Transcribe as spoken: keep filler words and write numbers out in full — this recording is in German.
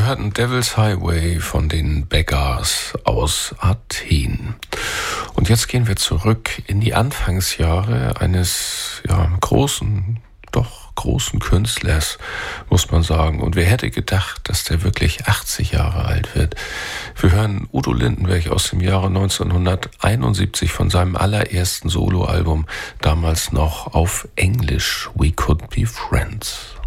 hörten Devil's Highway von den Beggars aus Athen. Und jetzt gehen wir zurück in die Anfangsjahre eines ja, großen, doch großen Künstlers, muss man sagen. Und wer hätte gedacht, dass der wirklich achtzig Jahre alt wird? Wir hören Udo Lindenberg aus dem Jahre neunzehnhunderteinundsiebzig von seinem allerersten Soloalbum, damals noch auf Englisch, We Could Be Friends.